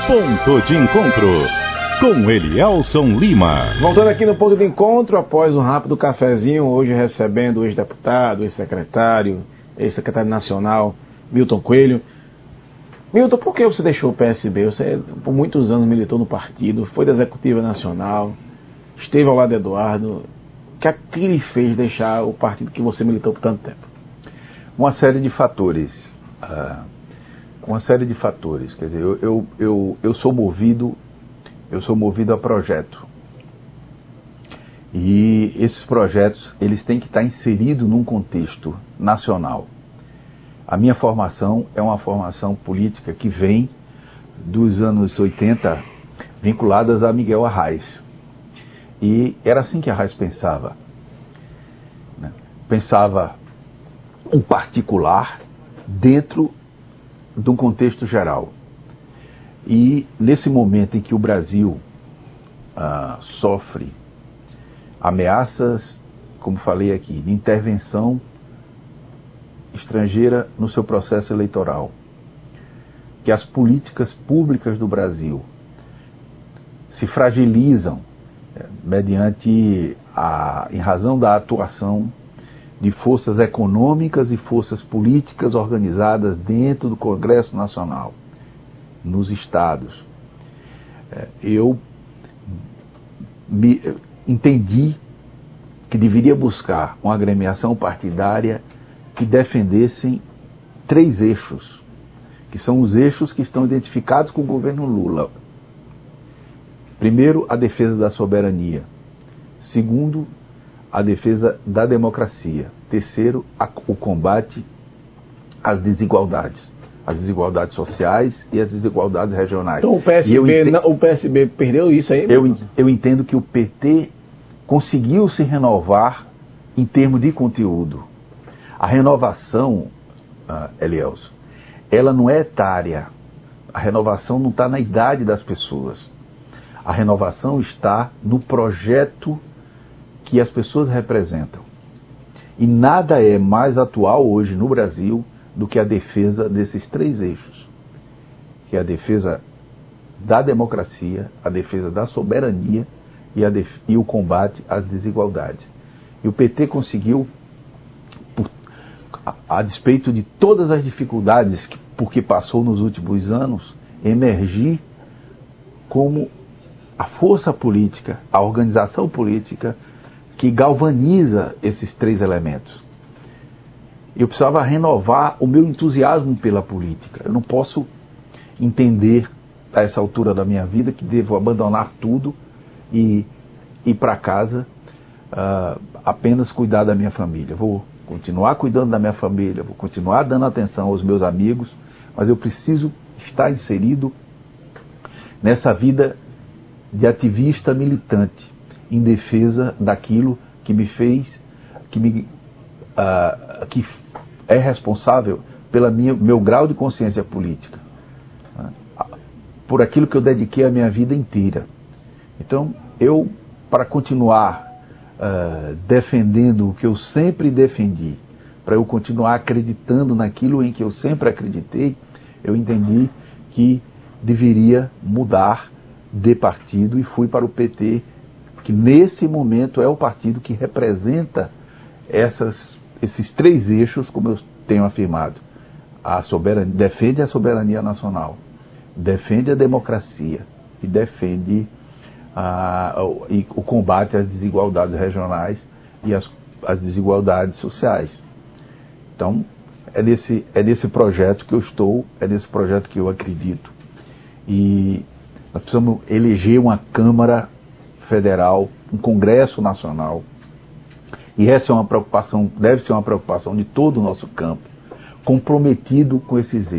Ponto de Encontro, com Elielson Lima. Voltando aqui no Ponto de Encontro, após um rápido cafezinho, hoje recebendo o ex-deputado, ex-secretário nacional, Milton Coelho. Milton, por que você deixou o PSB? Você por muitos anos militou no partido, foi da Executiva Nacional, esteve ao lado de Eduardo. O que é que lhe fez deixar o partido que você militou por tanto tempo? Uma série de fatores. Quer dizer, eu sou movido a projeto. E esses projetos, eles têm que estar inseridos num contexto nacional. A minha formação é uma formação política que vem dos anos 80, vinculadas a Miguel Arraes. E era assim que Arraes pensava. Né? Pensava um particular dentro de um contexto geral. E nesse momento em que o Brasil sofre ameaças, como falei aqui, de intervenção estrangeira no seu processo eleitoral, que as políticas públicas do Brasil se fragilizam em razão da atuação de forças econômicas e forças políticas organizadas dentro do Congresso Nacional, nos estados. Eu entendi que deveria buscar uma agremiação partidária que defendessem 3 eixos, que são os eixos que estão identificados com o governo Lula. Primeiro, a defesa da soberania. Segundo, a defesa da democracia. Terceiro, o combate às desigualdades sociais e às desigualdades regionais. Então o PSB perdeu isso aí? Eu entendo que o PT conseguiu se renovar em termos de conteúdo. A renovação, Elielson, ela não é etária. A renovação não está na idade das pessoas. A renovação está no projeto que as pessoas representam. E nada é mais atual hoje no Brasil do que a defesa desses 3 eixos, que é a defesa da democracia, a defesa da soberania e o combate às desigualdades. E o PT conseguiu, a despeito de todas as dificuldades por que passou nos últimos anos, emergir como a força política, a organização política que galvaniza esses 3 elementos. Eu precisava renovar o meu entusiasmo pela política. Eu não posso entender, a essa altura da minha vida, que devo abandonar tudo e ir para casa apenas cuidar da minha família. Vou continuar cuidando da minha família, vou continuar dando atenção aos meus amigos, mas eu preciso estar inserido nessa vida de ativista militante, em defesa daquilo que me fez, que é responsável pelo meu grau de consciência política, por aquilo que eu dediquei a minha vida inteira. Então, para continuar defendendo o que eu sempre defendi, para eu continuar acreditando naquilo em que eu sempre acreditei, eu entendi que deveria mudar de partido e fui para o PT, que nesse momento é o partido que representa esses 3 eixos, como eu tenho afirmado. Defende a soberania nacional, defende a democracia e defende o combate às desigualdades regionais e às desigualdades sociais. Então, é nesse projeto que eu estou, é nesse projeto que eu acredito. E nós precisamos eleger uma Câmara Federal, um Congresso Nacional, e essa é uma preocupação, deve ser uma preocupação de todo o nosso campo, comprometido com esses eixos.